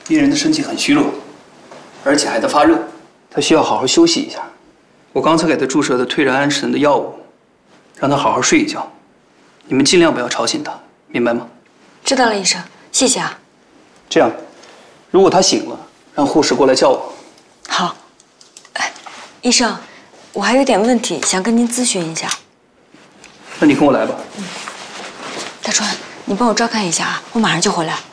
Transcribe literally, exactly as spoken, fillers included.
病人的身体很虚弱，而且还在发热，他需要好好休息一下。我刚才给他注射的退热安神的药物，让他好好睡一觉。你们尽量不要吵醒他，明白吗？ 知道了，医生，谢谢啊。 这样，如果他醒了，让护士过来叫我。 好。哎，医生，我还有点问题想跟您咨询一下。 那你跟我来吧。 嗯。大川，你帮我照看一下啊，我马上就回来。